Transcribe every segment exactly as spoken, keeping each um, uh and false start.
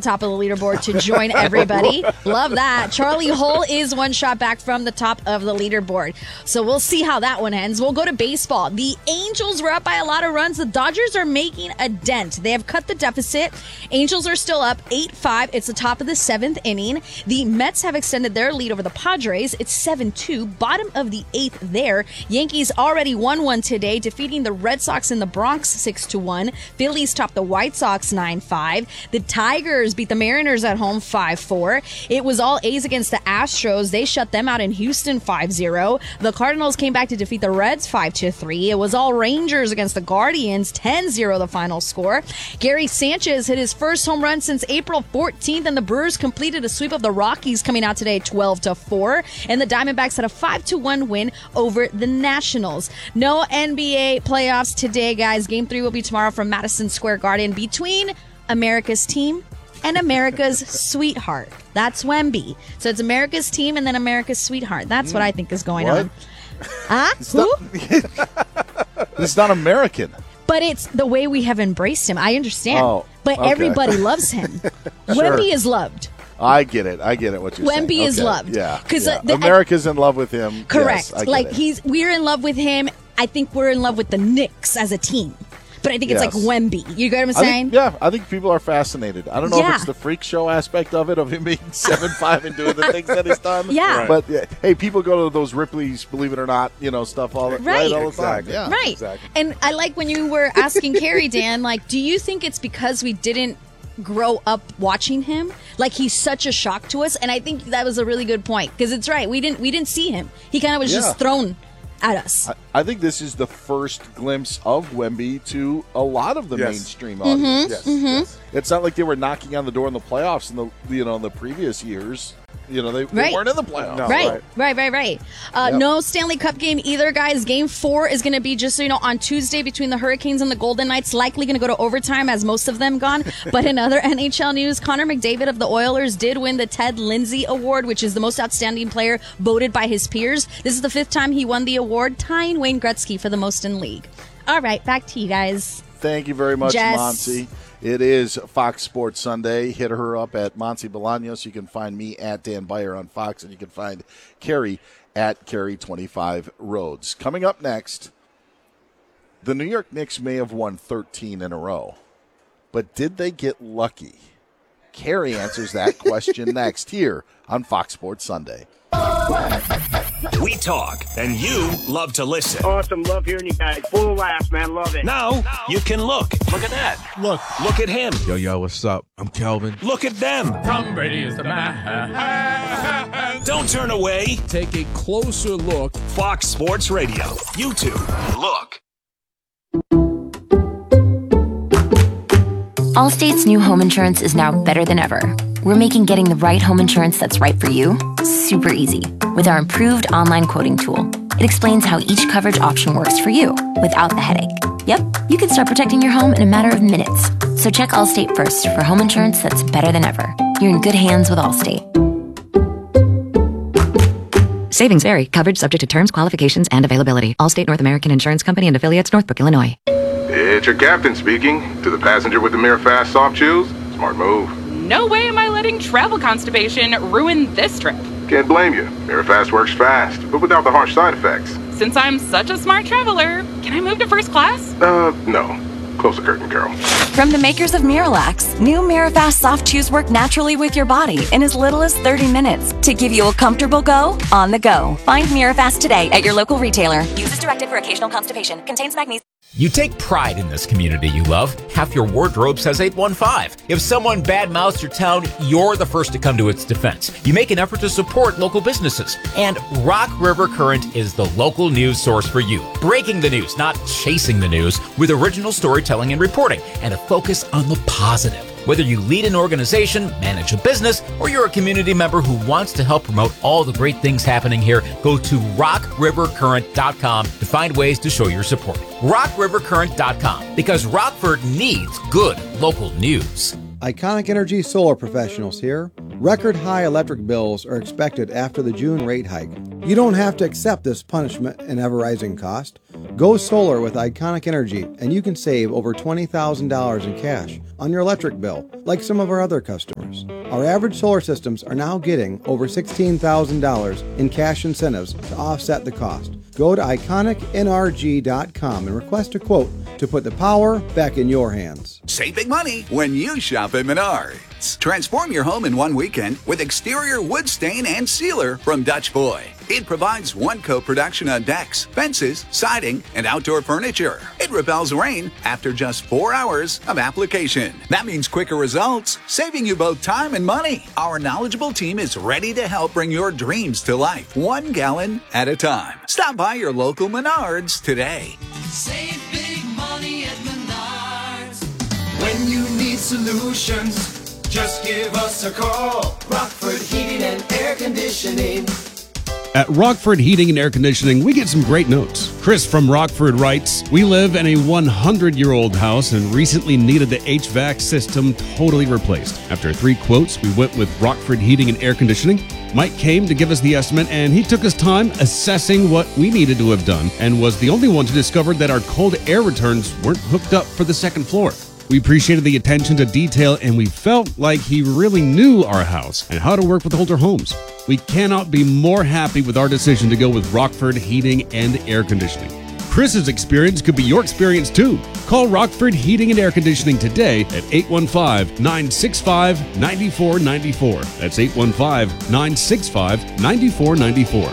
top of the leaderboard to join everybody. Love that. Charlie Hull is one shot back from the top of the leaderboard. So we'll see how that one ends. We'll go to baseball. The Angels were up by a lot of runs. The Dodgers are making a dent. They have cut the deficit. Angels are still up eight five. It's the top of the seventh inning. The Mets have extended their lead over the Padres. It's seven two. Bottom of the eighth there. Yankees already won one today, defeating the Red Sox in the Bronx six to one. Phillies topped the White Sox nine five. The Tigers beat the Mariners at home five four. It was all A's against the Astros. They shut them out in Houston five zero. The Cardinals came back to defeat the Reds five to three. It was all Rangers against the Guardians ten zero the final score. Gary Sanchez hit his first home run since April fourteenth, and the Brewers completed a sweep of the Rockies coming out today twelve to four. And the Diamondbacks had a five to one win over the Nationals. No N B A playoffs today, guys. Game three will be tomorrow from Madison Square Garden between America's team and America's sweetheart. That's Wemby. So it's America's team and then America's sweetheart. That's what I think is going What? on. Huh? It's Who? not, it's not American. But it's the way we have embraced him. I understand. Oh, but okay. everybody loves him. Sure. Wemby is loved. I get it. I get it. What you're saying. Wemby is Okay. loved. Yeah. 'Cause, yeah. uh, the- America's in love with him. Correct. Yes, I get like it. he's we're in love with him. I think we're in love with the Knicks as a team. But I think it's Yes. like Wemby. You get what I'm I saying? think, yeah, I think people are fascinated. I don't know Yeah. if it's the freak show aspect of it, of him being seven five and doing the things that he's done. Yeah. Right. But, yeah, hey, people go to those Ripley's, believe it or not, you know, stuff all, Right. right, all the Exactly. time. Yeah. Right. Exactly. And I like when you were asking Carrie, Dan, like, do you think it's because we didn't grow up watching him? Like, he's such a shock to us. And I think that was a really good point. Because it's right. We didn't we didn't see him. He kind of was Yeah. just thrown at us. I, I think this is the first glimpse of Wemby to a lot of the Yes. mainstream Mm-hmm. audience. Yes. Yes. It's not like they were knocking on the door in the playoffs in the you know in the previous years. You know, they, Right. they weren't in the playoffs. No. Right, right. right, right, right. Uh, Yep. No Stanley Cup game either, guys. Game four is going to be, just so you know, on Tuesday between the Hurricanes and the Golden Knights. Likely going to go to overtime, as most of them gone. But in other N H L news, Connor McDavid of the Oilers did win the Ted Lindsay Award, which is the most outstanding player voted by his peers. This is the fifth time he won the award, tying Wayne Gretzky for the most in league. All right, back to you guys. Thank you very much, Jess. Monty. It is Fox Sports Sunday. Hit her up at Monty Bolaños. You can find me at Dan Beyer on Fox, and you can find Carrie at Carrie twenty-five Rhodes. Coming up next, the New York Knicks may have won thirteen in a row, but did they get lucky? Carrie answers that question next here on Fox Sports Sunday. We talk, and you love to listen. Awesome. Love hearing you guys. Full of laughs, man. Love it. Now you can look. Look at that. Look. Look at him. Yo, yo, what's up? I'm Kelvin. Look at them. Tom Brady is the man. Don't turn away. Take a closer look. Fox Sports Radio. YouTube. Look. Allstate's new home insurance is now better than ever. We're making getting the right home insurance that's right for you super easy with our improved online quoting tool. It explains how each coverage option works for you without the headache. Yep, you can start protecting your home in a matter of minutes. So check Allstate first for home insurance that's better than ever. You're in good hands with Allstate. Savings vary. Coverage subject to terms, qualifications, and availability. Allstate North American Insurance Company and affiliates, Northbrook, Illinois. It's your captain speaking. To the passenger with the Mirafast soft chews, smart move. No way am I letting travel constipation ruin this trip. Can't blame you. Mirafast works fast, but without the harsh side effects. Since I'm such a smart traveler, can I move to first class? Uh, no. Close the curtain, girl. From the makers of Miralax, new Mirafast soft chews work naturally with your body in as little as thirty minutes to give you a comfortable go on the go. Find Mirafast today at your local retailer. Use as directed for occasional constipation. Contains magnesium. You take pride in this community you love. Half your wardrobe says eight one five. If someone badmouths your town, you're the first to come to its defense. You make an effort to support local businesses. And Rock River Current is the local news source for you. Breaking the news, not chasing the news, with original storytelling and reporting, and a focus on the positive. Whether you lead an organization, manage a business, or you're a community member who wants to help promote all the great things happening here, go to rock river current dot com to find ways to show your support. rock river current dot com, because Rockford needs good local news. Iconic Energy Solar Professionals here. Record high electric bills are expected after the June rate hike. You don't have to accept this punishment and ever-rising cost. Go solar with Iconic Energy, and you can save over twenty thousand dollars in cash on your electric bill, like some of our other customers. Our average solar systems are now getting over sixteen thousand dollars in cash incentives to offset the cost. Go to iconic N R G dot com and request a quote to put the power back in your hands. Save big money when you shop at Menards. Transform your home in one weekend with exterior wood stain and sealer from Dutch Boy. It provides one coat protection on decks, fences, siding, and outdoor furniture. It repels rain after just four hours of application. That means quicker results, saving you both time and money. Our knowledgeable team is ready to help bring your dreams to life, one gallon at a time. Stop by your local Menards today. Save big money at Menards. When you need solutions, just give us a call. Rockford Heating and Air Conditioning. At Rockford Heating and Air Conditioning, we get some great notes. Chris from Rockford writes, we live in a hundred-year-old house and recently needed the H V A C system totally replaced. After three quotes, we went with Rockford Heating and Air Conditioning. Mike came to give us the estimate, and he took his time assessing what we needed to have done and was the only one to discover that our cold air returns weren't hooked up for the second floor. We appreciated the attention to detail, and we felt like he really knew our house and how to work with older homes. We cannot be more happy with our decision to go with Rockford Heating and Air Conditioning. Chris's experience could be your experience too. Call Rockford Heating and Air Conditioning today at eight one five, nine six five, nine four nine four. That's eight one five, nine six five, nine four nine four.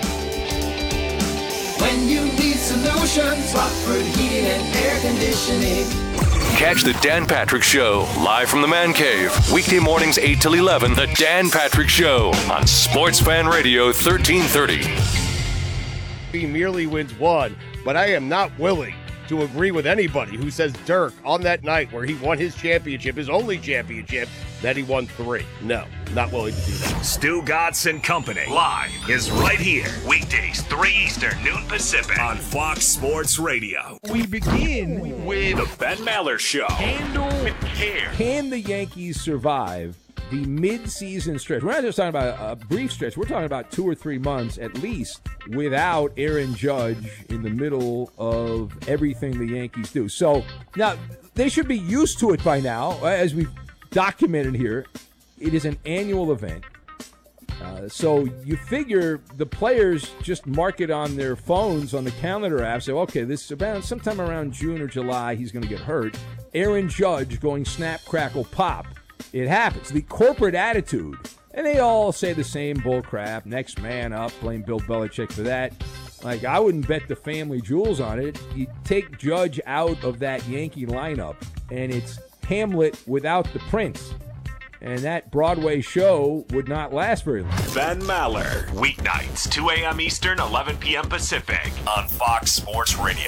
When you need solutions, Rockford Heating and Air Conditioning. Catch the Dan Patrick Show live from the Man Cave. Weekday mornings eight till eleven. The Dan Patrick Show on Sports Fan Radio thirteen thirty. He merely wins one, but I am not willing to agree with anybody who says Dirk on that night where he won his championship, his only championship, that he won three. No, not willing to do that. Stu Gatz and Company live is right here. Weekdays, three Eastern, noon Pacific on Fox Sports Radio. We begin with the Ben Maller Show. Handle with care. Can the Yankees survive the mid-season stretch? We're not just talking about a brief stretch. We're talking about two or three months at least without Aaron Judge in the middle of everything the Yankees do. So now they should be used to it by now, as we've documented here. It is an annual event. Uh, so you figure the players just mark it on their phones on the calendar app. Say, okay, this is about sometime around June or July, he's going to get hurt. Aaron Judge going snap, crackle, pop. It happens. The corporate attitude, and they all say the same bull crap. Next man up, blame Bill Belichick for that. Like, I wouldn't bet the family jewels on it. You take Judge out of that Yankee lineup, and it's Hamlet without the prince. And that Broadway show would not last very long. Ben Maller, weeknights, two a.m. Eastern, eleven p.m. Pacific on Fox Sports Radio.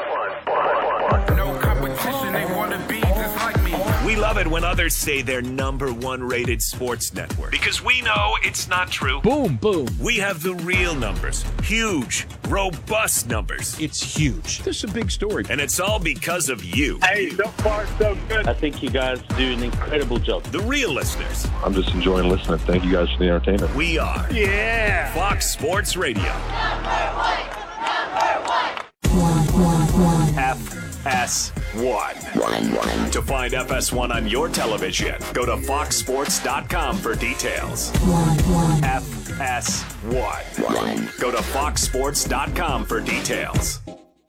No competition, they want to be just like me. We love it when others say they're number one rated sports network because we know it's not true. Boom, boom. We have the real numbers. Huge, robust numbers. It's huge. This is a big story. And it's all because of you. Hey, so far so good. I think you guys do an incredible job. The real listeners. I'm just enjoying listening. Thank you guys for the entertainment. We are. Yeah. Fox Sports Radio. Number one. Number one. F S one. To find F S one on your television, go to fox sports dot com for details. F S one. Go to fox sports dot com for details.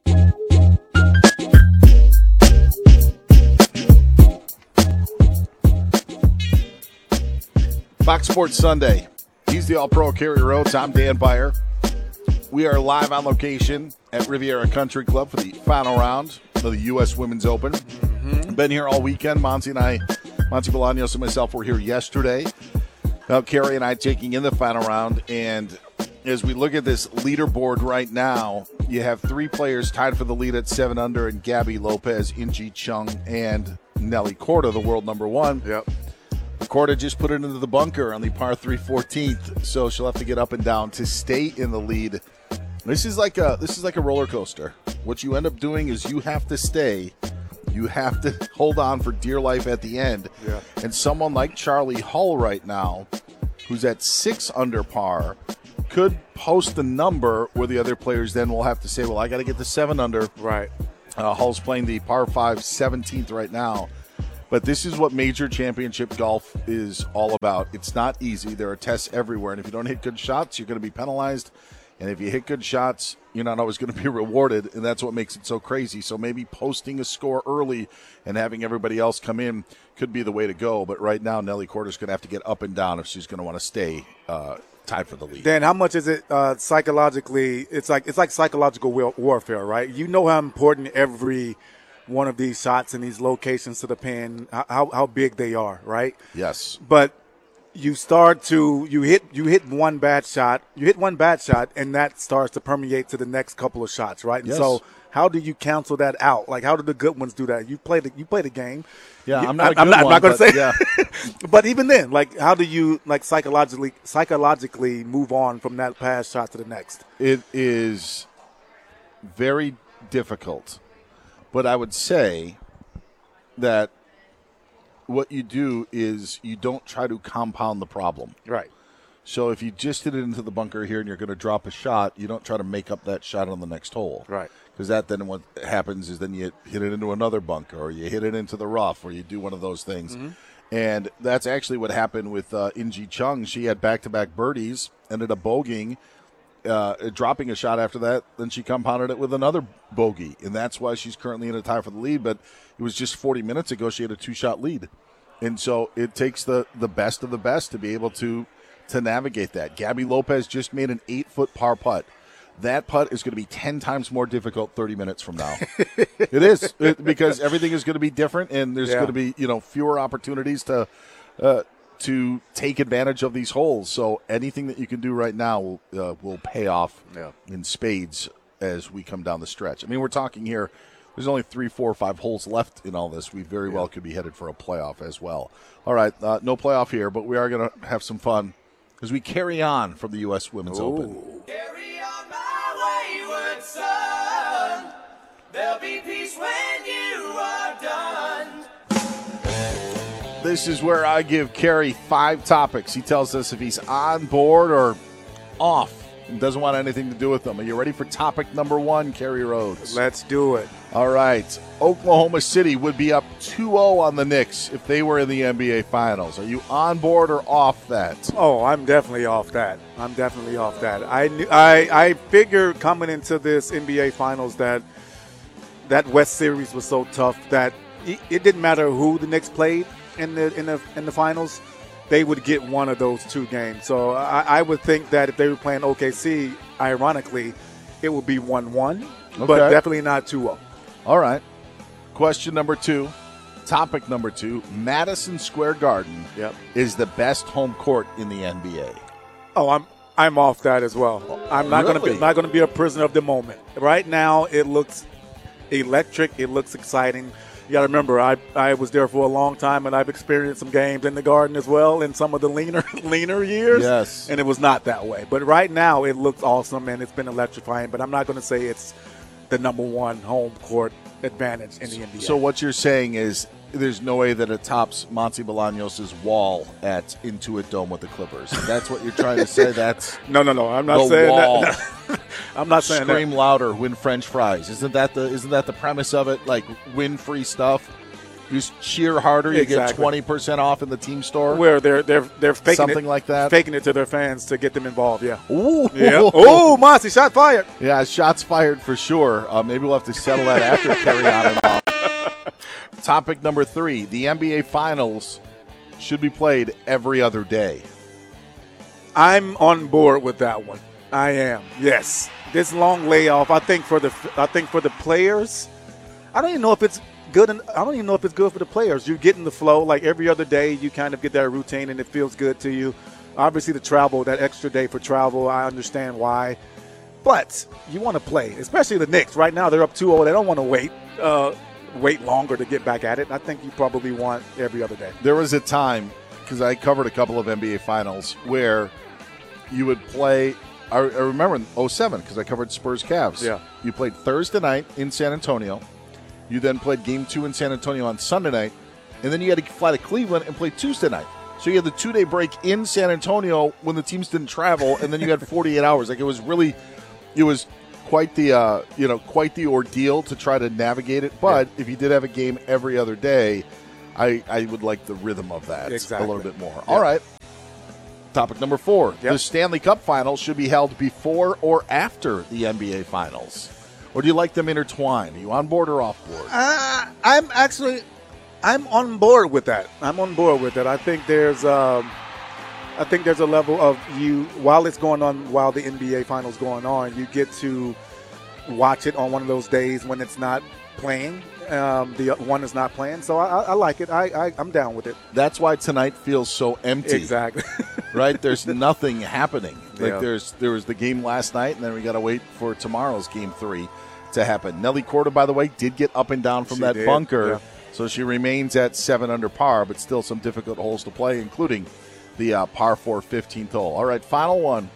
Fox Sports Sunday. He's the All-Pro Kerry Rhodes. I'm Dan Beyer. We are live on location at Riviera Country Club for the final round of the U S Women's Open. Mm-hmm. Been here all weekend. Monty and I, Monty Bolaños and myself were here yesterday. Now Kerry and I taking in the final round. And as we look at this leaderboard right now, you have three players tied for the lead at seven under, and Gabby Lopez, Inji Chung, and Nelly Korda, the world number one. Yep. Korda just put it into the bunker on the par three fourteenth, so she'll have to get up and down to stay in the lead. This is like a this is like a roller coaster. What you end up doing is you have to stay. You have to hold on for dear life at the end. Yeah. And someone like Charlie Hull right now, who's at six under par, could post a number where the other players then will have to say, well, I got to get to seven under. Right. Uh, Hull's playing the par five seventeenth right now. But this is what major championship golf is all about. It's not easy. There are tests everywhere, and if you don't hit good shots, you're going to be penalized. And if you hit good shots, you're not always going to be rewarded, and that's what makes it so crazy. So maybe posting a score early and having everybody else come in could be the way to go. But right now, Nelly Korda's going to have to get up and down if she's going to want to stay uh, tied for the lead. Dan, how much is it uh, psychologically? It's like it's like psychological war- warfare, right? You know how important every one of these shots in these locations to the pin, how how big they are, right? Yes. But you start to you hit you hit one bad shot, you hit one bad shot, and that starts to permeate to the next couple of shots, right? And Yes. so, how do you cancel that out? Like, how do the good ones do that? You play the you play the game. Yeah, You- I'm not a I'm good not, one, I'm not going to but say. yeah. But even then, like, how do you like psychologically psychologically move on from that past shot to the next? It is very difficult, but I would say that what you do is you don't try to compound the problem. Right. So if you just hit it into the bunker here and you're going to drop a shot, you don't try to make up that shot on the next hole. Right. Because that then what happens is then you hit it into another bunker or you hit it into the rough or you do one of those things. Mhm. And that's actually what happened with uh, Inji Chung. She had back-to-back birdies, ended up bogeying, uh, dropping a shot after that. Then she compounded it with another bogey. And that's why she's currently in a tie for the lead. But it was just forty minutes ago she had a two-shot lead. And so it takes the, the best of the best to be able to to navigate that. Gabby Lopez just made an eight-foot par putt. That putt is going to be ten times more difficult thirty minutes from now. It is, it, because everything is going to be different, and there's Yeah. going to be, you know, fewer opportunities to uh, to take advantage of these holes. So anything that you can do right now will, uh, will pay off Yeah. in spades as we come down the stretch. I mean, we're talking here, there's only three, four, five holes left in all this. We very well could be headed for a playoff as well. All right, uh, no playoff here, but we are going to have some fun as we carry on from the U S Women's Open. Carry on my wayward son. There'll be peace when you are done. This is where I give Kerry five topics. He tells us if he's on board or off and doesn't want anything to do with them. Are you ready for topic number one, Kerry Rhodes? Let's do it. All right. Oklahoma City would be up two oh on the Knicks if they were in the N B A Finals. Are you on board or off that? Oh, I'm definitely off that. I'm definitely off that. I knew, I I figured coming into this N B A Finals that that West Series was so tough that it, it didn't matter who the Knicks played in the in the in the finals, they would get one of those two games. So I, I would think that if they were playing O K C, ironically, it would be one one, but Okay. definitely not two oh. All right. Question number two. Topic number two. Madison Square Garden Yep. is the best home court in the N B A. Oh, I'm I'm off that as well. I'm not going to be Really? not going to be a prisoner of the moment. Right now, it looks electric. It looks exciting. You got to remember, I I was there for a long time, and I've experienced some games in the Garden as well in some of the leaner leaner years. Yes. and it was not that way. But right now, it looks awesome, and it's been electrifying. But I'm not going to say it's the number one home court advantage in the N B A. So what you're saying is there's no way that it tops Monty Bolaños' wall at Intuit Dome with the Clippers. That's what you're trying to say. That's no, no, no. I'm not the saying wall. that. I'm not saying Scream that. louder, win French fries. Isn't that the isn't that the premise of it? Like win free stuff. You just cheer harder. You get Exactly. twenty percent off in the team store. Where they're they're they're faking Something it, like that. faking it to their fans to get them involved. Yeah. Ooh, Yeah. Oh, Monty, shot fired. Yeah, shots fired for sure. Uh, maybe we'll have to settle that after carry on and off. Topic number three: the N B A Finals should be played every other day. I'm on board with that one. I am. Yes. This long layoff, I think for the I think for the players, I don't even know if it's good. And I don't even know if it's good for the players. You get in the flow like every other day. You kind of get that routine, and it feels good to you. Obviously, the travel, that extra day for travel, I understand why. But you want to play, especially the Knicks. Right now, they're up two oh. They don't want to wait uh, wait longer to get back at it. I think you probably want every other day. There was a time, because I covered a couple of N B A Finals, where you would play. I, I remember in oh seven, because I covered Spurs Cavs. Yeah. You played Thursday night in San Antonio. You then played game two in San Antonio on Sunday night. And then you had to fly to Cleveland and play Tuesday night. So you had the two-day break in San Antonio when the teams didn't travel, and then you had forty-eight hours. Like, it was really, it was quite the, uh, you know, quite the ordeal to try to navigate it. But if you did have a game every other day, I, I would like the rhythm of that Exactly. a little bit more. Yep. All right. Topic number four. Yep. The Stanley Cup Finals should be held before or after the N B A Finals? Or do you like them intertwined? Are you on board or off board? Uh, I'm actually, I'm on board with that. I'm on board with that. I think there's, um, I think there's a level of you while it's going on, while the N B A Finals going on, you get to watch it on one of those days when it's not playing. Um, the one is not playing, so I, I like it. I, I I'm down with it. That's why tonight feels so empty. Exactly. Right? There's nothing happening. Like Yeah. there's there was the game last night, and then we got to wait for tomorrow's game three to happen. Nelly Korda, by the way, did get up and down from She that did, bunker, yeah. so she remains at seven under par, but still some difficult holes to play, including the uh, par four fifteenth hole. All right, final one.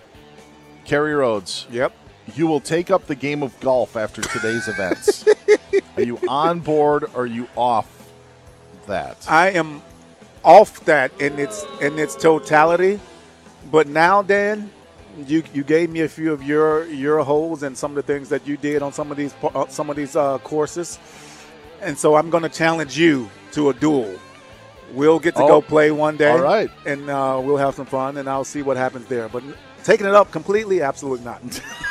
Kerry Rhodes. Yep. You will take up the game of golf after today's events. Are you on board or are you off that? I am off that in its in its totality, but now, Dan, you you gave me a few of your your holes and some of the things that you did on some of these uh, some of these uh, courses, and so I'm going to challenge you to a duel. We'll get to Oh, go play one day, all right. and uh, we'll have some fun, and I'll see what happens there. But taking it up completely, absolutely not.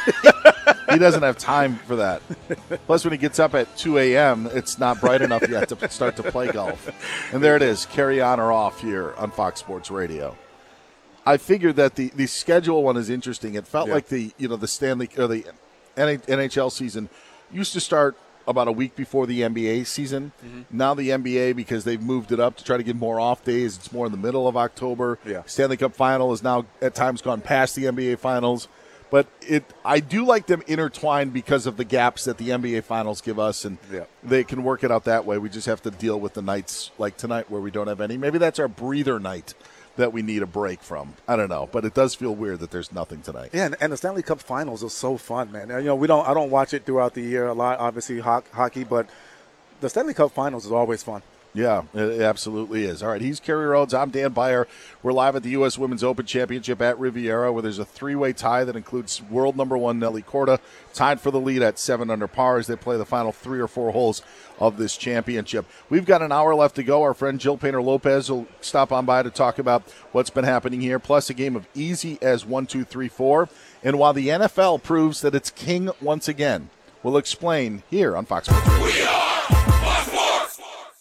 He doesn't have time for that. Plus, when he gets up at two a.m., it's not bright enough yet to start to play golf. And there it is, carry on or off here on Fox Sports Radio. I figured that the, the schedule one is interesting. It felt Yeah. like the you know the Stanley or the N H L season used to start about a week before the N B A season. Mm-hmm. Now the N B A, because they've moved it up to try to get more off days, it's more in the middle of October. Yeah. Stanley Cup Final is now at times gone past the N B A Finals. But it, I do like them intertwined because of the gaps that the N B A Finals give us, and Yeah. they can work it out that way. We just have to deal with the nights like tonight where we don't have any. Maybe that's our breather night that we need a break from. I don't know, but it does feel weird that there's nothing tonight. Yeah, and, and the Stanley Cup Finals are so fun, man. You know, we don't. I don't watch it throughout the year a lot, obviously ho- hockey, but the Stanley Cup Finals is always fun. Yeah, it absolutely is. All right, he's Kerry Rhodes. I'm Dan Beyer. We're live at the U S Women's Open Championship at Riviera, where there's a three-way tie that includes world number one Nelly Korda, tied for the lead at seven under par as they play the final three or four holes of this championship. We've got an hour left to go. Our friend Jill Painter-Lopez will stop on by to talk about what's been happening here, plus a game of easy as one, two, three, four. And while the N F L proves that it's king once again, we'll explain here on Fox Sports Radio. We are Fox Sports.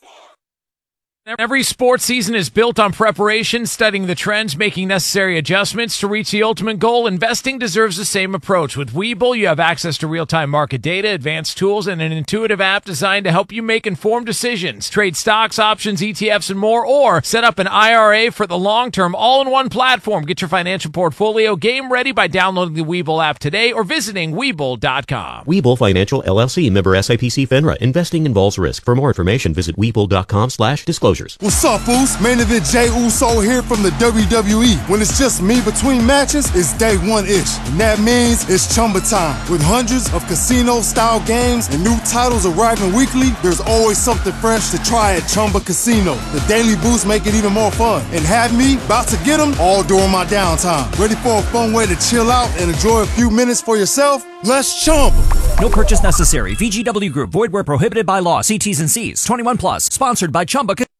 Every sports season is built on preparation, studying the trends, making necessary adjustments to reach the ultimate goal. Investing deserves the same approach. With Webull, you have access to real-time market data, advanced tools, and an intuitive app designed to help you make informed decisions. Trade stocks, options, E T Fs, and more, or set up an I R A for the long term, all in one platform. Get your financial portfolio game ready by downloading the Webull app today or visiting Webull dot com. Webull Financial, L L C, member S I P C FINRA. Investing involves risk. For more information, visit Webull dot com slash disclosures. What's up, fools? Main event Jey Uso here from the W W E. When it's just me between matches, it's day one-ish. And that means it's Chumba time. With hundreds of casino-style games and new titles arriving weekly, there's always something fresh to try at Chumba Casino. The daily boosts make it even more fun. And have me about to get them all during my downtime. Ready for a fun way to chill out and enjoy a few minutes for yourself? Let's Chumba. No purchase necessary. V G W Group. Void where prohibited by law. See T's and C's. twenty-one plus. Sponsored by Chumba.